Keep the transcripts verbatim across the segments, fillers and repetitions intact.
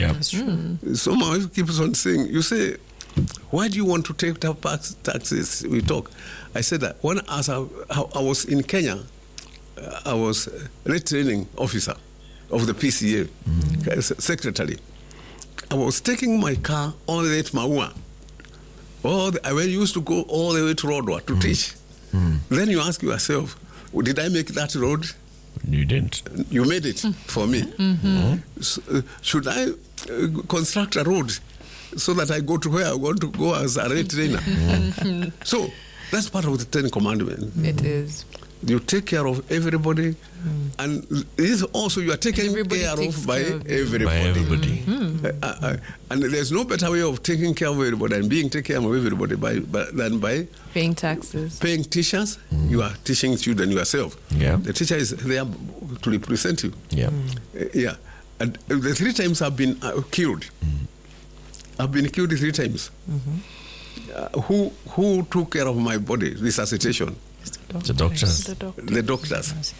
Yeah, that's true. Mm. So my wife keeps on saying, you say, why do you want to take up taxes? We talk. I said that when as I, I was in Kenya, I was a retraining officer of the P C A, mm. secretary. I was taking my car all the way to Maua. All the, I used to go all the way to Rodwa to mm. teach. Mm. Then you ask yourself, did I make that road? You didn't. You made it for me. Mm-hmm. So, uh, should I uh, construct a road so that I go to where I want to go as a rail trainer? Mm-hmm. So that's part of the Ten Commandments. It is. You take care of everybody, mm. and this also you are taken care of by care of everybody. By everybody. Mm-hmm. uh, uh, and there's no better way of taking care of everybody and being taken care of everybody by, by, than by paying taxes. Paying teachers. Mm. You are teaching children yourself. Yeah. The teacher is there to represent you. Yeah. Mm. Uh, yeah. And the three times I've been uh, killed. Mm. I've been killed three times. Mm-hmm. Uh, who who took care of my body? Resuscitation. The doctors. The doctors. The doctors.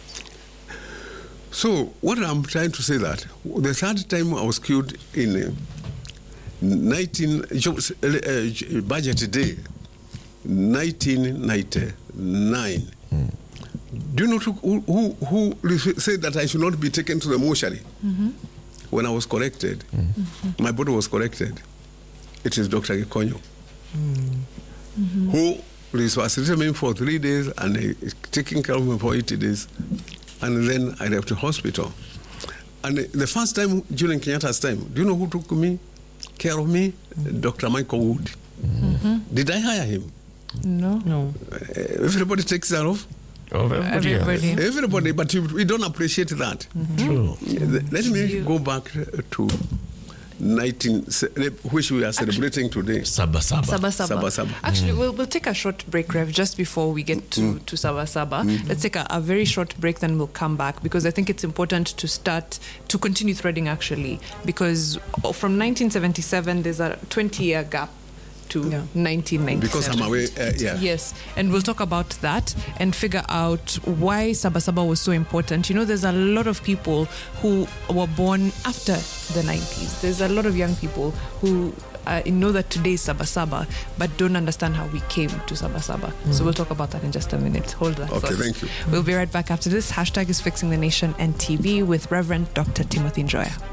So what I'm trying to say that the third time I was killed in uh, nineteen uh, budget day, nineteen ninety-nine. Mm. Do you know who, who who said that I should not be taken to the mortuary? Mm-hmm. When I was corrected, mm-hmm. my body was corrected. It is Doctor Gikonyo, mm-hmm. who resuscitated me for three days and uh, taking care of me for eighty days. And then I left the hospital. And uh, the first time during Kenyatta's time, do you know who took me, care of me? Mm-hmm. Doctor Michael Wood. Mm-hmm. Did I hire him? No. No. Uh, everybody takes care of? Of everybody. Everybody. Everybody, but you, we don't appreciate that. Mm-hmm. True. Uh, let me go back to nineteen, which we are celebrating Actually, today. Saba Saba. Saba Saba. Saba Saba. Actually, mm. we'll, we'll take a short break, Rev, just before we get to, mm. to Saba Saba. Mm. Let's take a, a very short break, then we'll come back, because I think it's important to start, to continue threading, actually, because from nineteen seventy-seven, there's a twenty-year gap to yeah. nineteen ninety-seven. Because I'm away, uh, yeah. Yes, and we'll talk about that and figure out why Saba Saba was so important. You know, there's a lot of people who were born after the nineties. There's a lot of young people who uh, know that today is Saba Saba, but don't understand how we came to Saba Saba. Mm. So we'll talk about that in just a minute. Hold that. Okay, thought. Thank you. We'll be right back after this. Hashtag is Fixing the Nation N T V with Reverend Doctor Timothy Njoya.